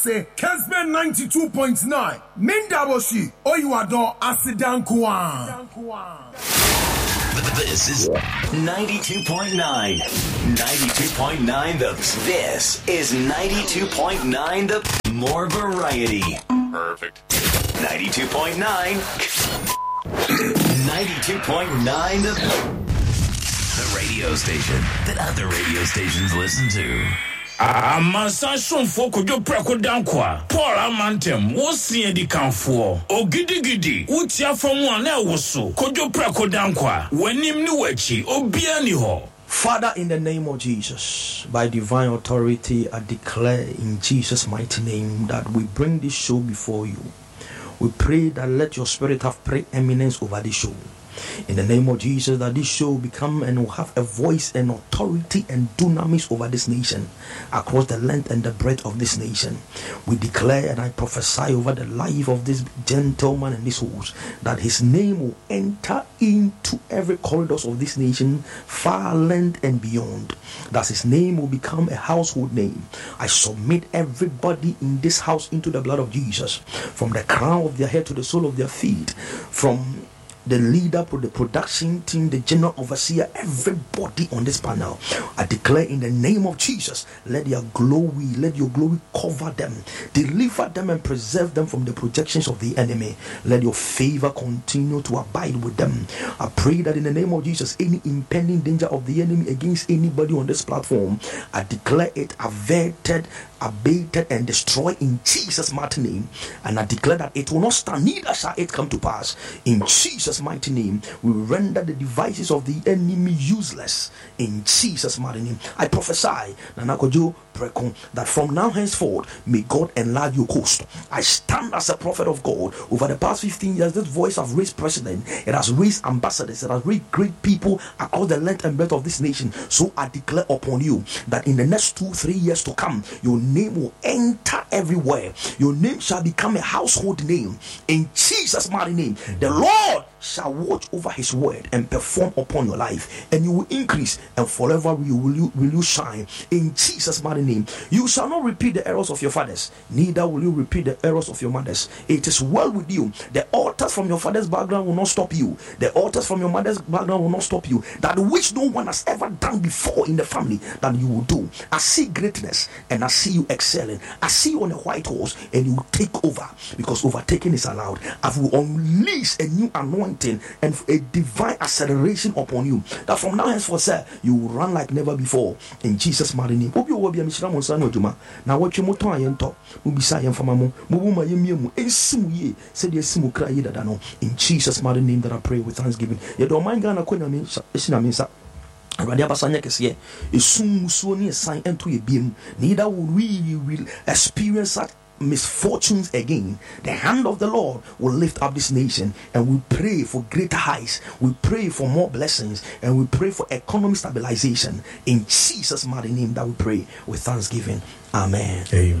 Say Kesben 92.9 Mindaboshi Oyuado Asidankwa. This is 92.9. 92.9 This is 92.9 the more variety. Perfect. 92.9. 92.9 the radio station that other radio stations listen to. Amansa shonfo kojo preko dankwa Paul Amantem wosi edi kanfo ogidigidi utia from one na woso kojo preko dankwa wanim ni wachi obia ni ho. Father, in the name of Jesus, by divine authority, I declare in Jesus' mighty name that we bring this show before you. We pray that let your spirit have preeminence over this show. In the name of Jesus, that this show will become and will have a voice and authority and dunamis over this nation, across the length and the breadth of this nation. We declare and I prophesy over the life of this gentleman and this horse, that his name will enter into every corridors of this nation, far length and beyond. That his name will become a household name. I submit everybody in this house into the blood of Jesus, from the crown of their head to the sole of their feet, from the leader, the production team, the general overseer, everybody on this panel. I declare in the name of Jesus, let your glory cover them, deliver them and preserve them from the projections of the enemy. Let your favor continue to abide with them. I pray that in the name of Jesus, any impending danger of the enemy against anybody on this platform, I declare it averted, abated and destroyed in Jesus' mighty name. And I declare that it will not stand, neither shall it come to pass. In Jesus' mighty name, we render the devices of the enemy useless. In Jesus' mighty name, I prophesy that from now henceforth, may God enlarge your coast. I stand as a prophet of God. Over the past 15 years, this voice has raised president, it has raised ambassadors, it has raised great people across the length and breadth of this nation. So I declare upon you that in the next 2-3 years to come, your name will enter everywhere. Your name shall become a household name. In Jesus' mighty name, the Lord shall watch over his word and perform upon your life, and you will increase, and forever will you shine. In Jesus' mighty name, you shall not repeat the errors of your fathers, neither will you repeat the errors of your mothers. It is well with you. The altars from your father's background will not stop you. The altars from your mother's background will not stop you. That which no one has ever done before in the family, that you will do. I see greatness and I see you excelling. I see you on a white horse and you will take over, because overtaking is allowed. I will unleash a new anointing and a divine acceleration upon you, that from now henceforth, sir, you will run like never before. In Jesus' mighty name. Now what you moto ayento ubisa yemfama mo mubuma yemiemu ensimu ye said yesimu kra ye dada no. In Jesus' mighty name that I pray with thanksgiving. You don't mind Ghana kwenya me esina me sa Radia Basanya Kesie, a soon Sony sign and to a beam, neither will experience that misfortunes again. The hand of the Lord will lift up this nation, and we pray for greater heights, we pray for more blessings, and we pray for economic stabilization. In Jesus' mighty name that we pray with thanksgiving. Amen. Amen.